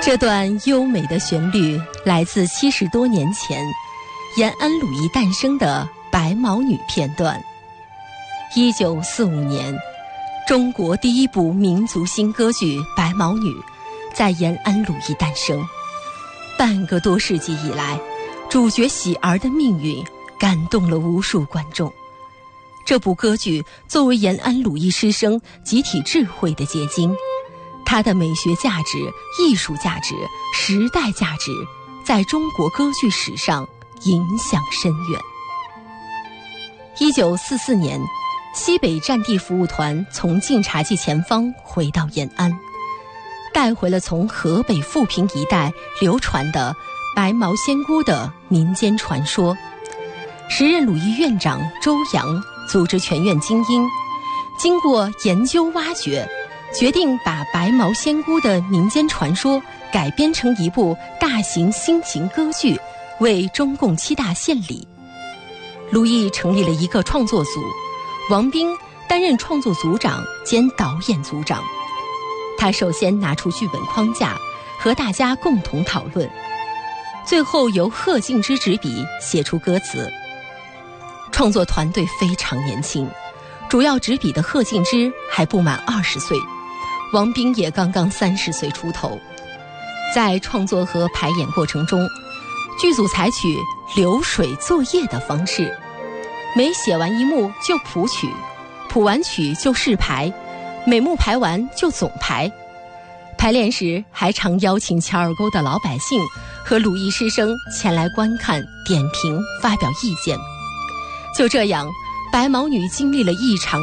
这段优美的旋律来自70多年前延安鲁艺诞生的白毛女片段。1945年，中国第一部民族新歌剧《白毛女》在延安鲁艺诞生。半个多世纪以来，主角喜儿的命运感动了无数观众。这部歌剧作为延安鲁艺师生集体智慧的结晶，它的美学价值、艺术价值、时代价值在中国歌剧史上影响深远。1944年，西北战地服务团从晋察冀前方回到延安，带回了从河北富平一带流传的白毛仙姑的民间传说。时任鲁艺院长周扬组织全院精英，经过研究挖掘，决定把白毛仙姑的民间传说改编成一部大型新型歌剧，为中共7大献礼。鲁艺成立了一个创作组，王斌担任创作组长兼导演组长。他首先拿出剧本框架，和大家共同讨论，最后由贺敬之执笔写出歌词。创作团队非常年轻，主要执笔的贺敬之还不满20岁，王斌也刚刚30岁出头。在创作和排演过程中，剧组采取流水作业的方式，每写完一幕就谱曲，谱完曲就试排，每幕排完就总排。排练时还常邀请乔尔沟的老百姓和鲁艺师生前来观看、点评、发表意见。就这样，白毛女经历了一场